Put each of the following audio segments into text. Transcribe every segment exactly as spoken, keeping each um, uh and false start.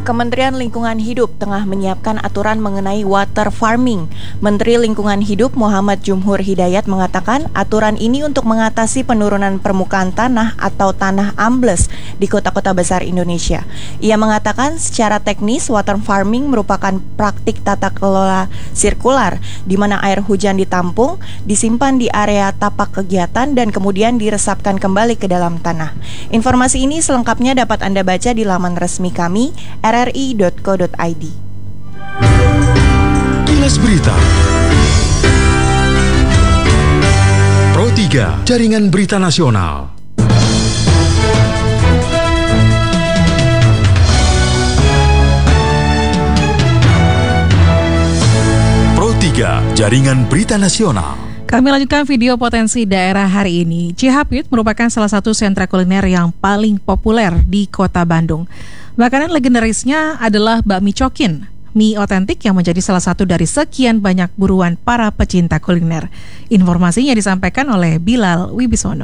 Kementerian Lingkungan Hidup tengah menyiapkan aturan mengenai water farming. Menteri Lingkungan Hidup Muhammad Jumhur Hidayat mengatakan aturan ini untuk mengatasi penurunan permukaan tanah atau tanah ambles di kota-kota besar Indonesia. Ia mengatakan secara teknis water farming merupakan praktik tata kelola sirkular di mana air hujan ditampung, disimpan di area tapak kegiatan dan kemudian diresapkan kembali ke dalam tanah. Informasi ini selengkapnya dapat Anda baca di laman resmi kami r r i dot co dot i d. Kilas Berita Pro tiga, Jaringan Berita Nasional. Pro tiga, Jaringan Berita Nasional. Kami lanjutkan video potensi daerah hari ini. Cihapit merupakan salah satu sentra kuliner yang paling populer di kota Bandung. Makanan legendarisnya adalah bakmi cokin, mie otentik yang menjadi salah satu dari sekian banyak buruan para pecinta kuliner. Informasinya disampaikan oleh Bilal Wibisono.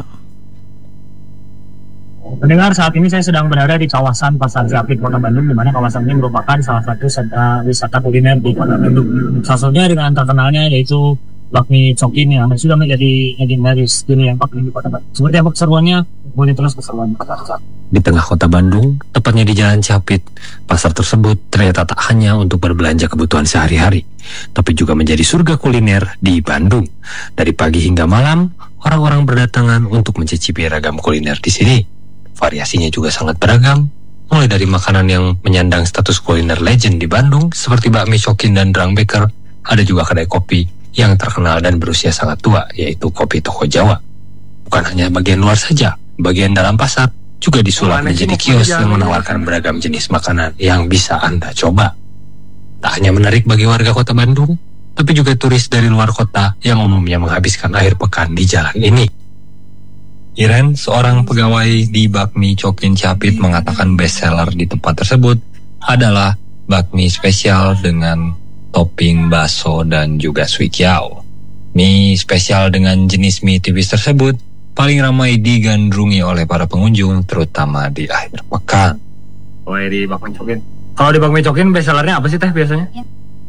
Pendengar, saat ini saya sedang berada di kawasan Pasar Cihapit, Kota Bandung, di mana kawasan ini merupakan salah satu sentra wisata kuliner di Kota Bandung. Salah satunya dengan terkenalnya yaitu bakmi cokin yang sudah menjadi legendaris dunia yang paling di Kota Bandung. Seperti apa keseruannya? Boleh terus keseruan pasar. Di tengah kota Bandung, tepatnya di Jalan Cihapit, pasar tersebut ternyata tak hanya untuk berbelanja kebutuhan sehari-hari, tapi juga menjadi surga kuliner di Bandung. Dari pagi hingga malam, orang-orang berdatangan untuk mencicipi ragam kuliner di sini. Variasinya juga sangat beragam, mulai dari makanan yang menyandang status kuliner legend di Bandung, seperti bakmi cokin dan Drang Baker. Ada juga kedai kopi yang terkenal dan berusia sangat tua, yaitu Kopi Toko Jawa. Bukan hanya bagian luar saja, bagian dalam pasar juga disulap menjadi kios yang menawarkan beragam jenis makanan yang bisa Anda coba. Tak hanya menarik bagi warga kota Bandung, tapi juga turis dari luar kota yang umumnya menghabiskan akhir pekan di jalan ini. Iren, seorang pegawai di Bakmi Cokin Cihapit, mengatakan bestseller di tempat tersebut adalah bakmi spesial dengan topping bakso dan juga suikiao. Mie spesial dengan jenis mie tipis tersebut paling ramai digandrungi oleh para pengunjung, terutama di akhir pekan. Oh, di bakmi cokin. Kalau di bakmi cokin bestsellernya apa sih teh biasanya? Ya.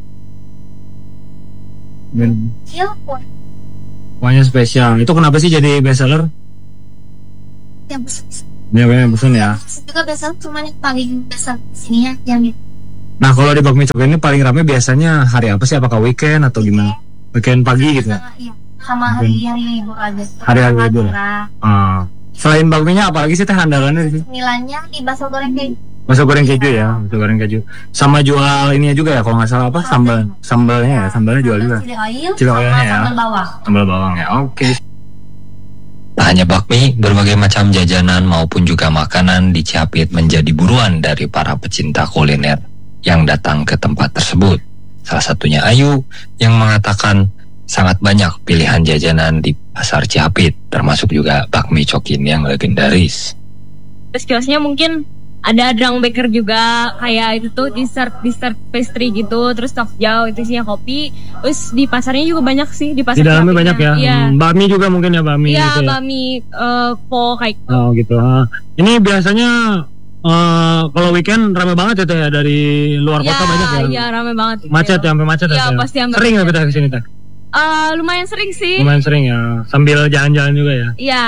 Ben. Pokoknya spesial. Itu kenapa sih jadi bestseller? Yang besar. Ya, yang besar ya. Juga bestseller cuma yang paling besar di sini ya, yang itu. Nah, kalau di bakmi cokin ini paling ramai biasanya hari apa sih? Apakah weekend atau gimana? Weekend pagi gitu ya? Iya. Sama hari-hari libur aja. Hari-hari libur. Ah. Selain bakminya apa lagi sih teh andalannya di sini? Cemilannya di bakso goreng keju. Bakso goreng keju ya, bakso goreng keju. Sama jual ininya juga ya, kalau nggak salah apa? Sambal, sambalnya ya, sambalnya jual juga. Chili oil, Chili oilnya ya. Sambal bawang. Sambal bawang ya, oke. Okay. Tak hanya bakmi, berbagai macam jajanan maupun juga makanan di Cihapit menjadi buruan dari para pecinta kuliner yang datang ke tempat tersebut. Salah satunya Ayu yang mengatakan sangat banyak pilihan jajanan di Pasar Cihapit, termasuk juga bakmi cokin yang legendaris. Terus kiosnya mungkin ada Drang Baker juga, kayak itu tuh dessert dessert pastry gitu, terus tokjau itu isinya kopi. Terus di pasarnya juga banyak sih, di pasar. Di dalamnya banyak ya. Iya. Hmm, bakmi juga mungkin ya, bakmi Iya, gitu ya. bakmi uh, po kayak gitu. Oh gitu. Ha. Ini biasanya uh, kalau weekend ramai banget ya teh ya, dari luar ya, kota banyak ya. Iya, ramai banget. Macet ya, sampai macet ya. ya. Pasti sampai sering nggak kita ke sini teh? Uh, lumayan sering sih. Lumayan sering ya, sambil jalan-jalan juga ya. Iya.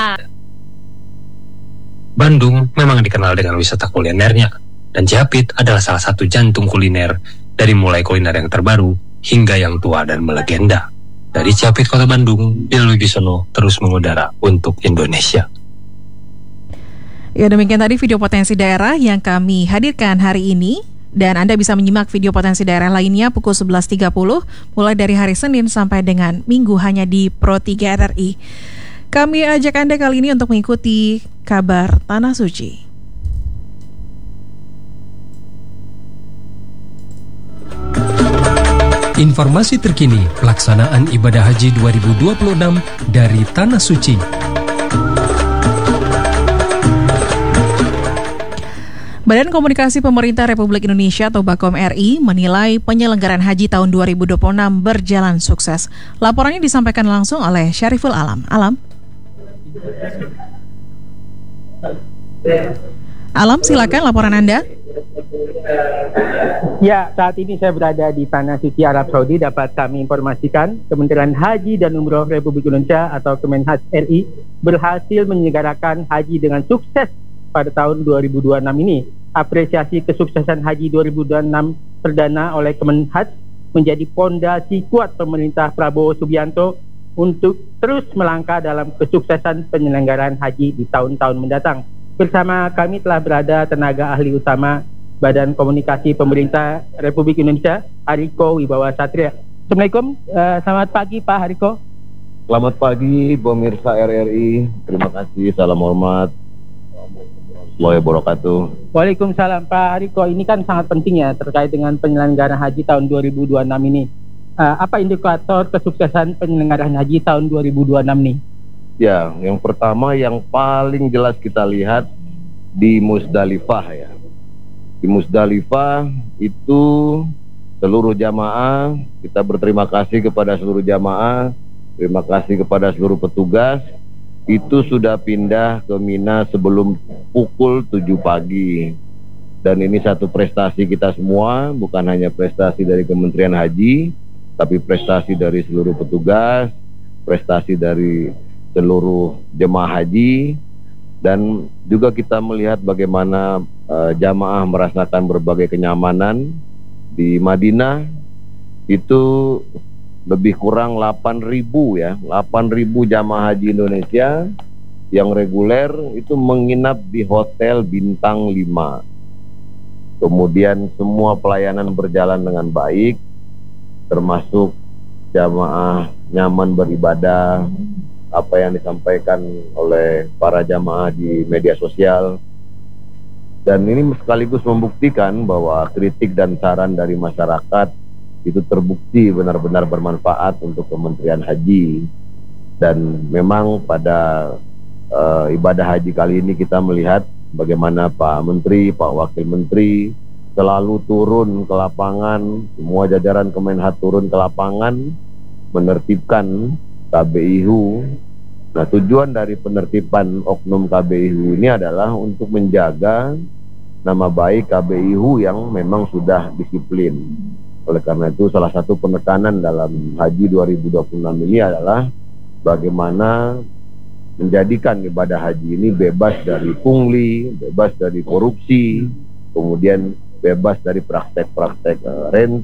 Bandung memang dikenal dengan wisata kulinernya, dan Cihapit adalah salah satu jantung kuliner, dari mulai kuliner yang terbaru hingga yang tua dan melegenda. Dari Cihapit, Kota Bandung, Bilal Wibisono terus mengudara untuk Indonesia. Ya, demikian tadi video potensi daerah yang kami hadirkan hari ini. Dan Anda bisa menyimak video potensi daerah lainnya pukul sebelas tiga puluh mulai dari hari Senin sampai dengan Minggu hanya di Pro tiga R R I. Kami ajak Anda kali ini untuk mengikuti kabar Tanah Suci. Informasi terkini pelaksanaan ibadah haji dua ribu dua puluh enam dari Tanah Suci. Badan Komunikasi Pemerintah Republik Indonesia atau Bakom R I menilai penyelenggaraan haji tahun dua ribu dua puluh enam berjalan sukses. Laporannya disampaikan langsung oleh Syariful Alam. Alam. Alam, silakan laporan Anda. Ya, saat ini saya berada di Tanah Suci Arab Saudi. Dapat kami informasikan, Kementerian Haji dan Umroh Republik Indonesia atau Kemenhaj R I berhasil menyelenggarakan haji dengan sukses pada tahun dua ribu dua puluh enam ini. Apresiasi kesuksesan haji dua ribu dua puluh enam perdana oleh Kemenhaj menjadi pondasi kuat pemerintah Prabowo Subianto untuk terus melangkah dalam kesuksesan penyelenggaraan haji di tahun-tahun mendatang. Bersama kami telah berada tenaga ahli utama Badan Komunikasi Pemerintah Republik Indonesia, Hariko Wibawa Satria. Assalamualaikum, uh, selamat pagi Pak Hariko. Selamat pagi pemirsa R R I, terima kasih, salam hormat, warahmatullahi wabarakatuh. Waalaikumsalam Pak Hariko, ini kan sangat penting ya terkait dengan penyelenggaraan haji tahun dua ribu dua puluh enam ini. Uh, apa indikator kesuksesan penyelenggaraan haji tahun dua ribu dua puluh enam nih? Ya, yang pertama yang paling jelas kita lihat di Musdalifah ya. Di Musdalifah itu seluruh jamaah, kita berterima kasih kepada seluruh jamaah, terima kasih kepada seluruh petugas, itu sudah pindah ke Mina sebelum pukul tujuh pagi. Dan ini satu prestasi kita semua, bukan hanya prestasi dari Kementerian Haji, tapi prestasi dari seluruh petugas, prestasi dari seluruh jemaah haji, dan juga kita melihat bagaimana uh, jamaah merasakan berbagai kenyamanan di Madinah. Itu lebih kurang delapan ribu ya, delapan ribu jamaah haji Indonesia yang reguler itu menginap di hotel bintang lima. Kemudian semua pelayanan berjalan dengan baik, termasuk jamaah nyaman beribadah, apa yang disampaikan oleh para jamaah di media sosial. Dan ini sekaligus membuktikan bahwa kritik dan saran dari masyarakat itu terbukti benar-benar bermanfaat untuk Kementerian Haji. Dan memang pada uh, ibadah haji kali ini kita melihat bagaimana Pak Menteri, Pak Wakil Menteri selalu turun ke lapangan, semua jajaran Kemenhaj turun ke lapangan menertibkan K B I H U. Nah, tujuan dari penertiban oknum K B I H U ini adalah untuk menjaga nama baik K B I H U yang memang sudah disiplin. Oleh karena itu, salah satu penekanan dalam Haji dua ribu dua puluh enam ini adalah bagaimana menjadikan ibadah haji ini bebas dari pungli, bebas dari korupsi, kemudian bebas dari praktek-praktek uh, rent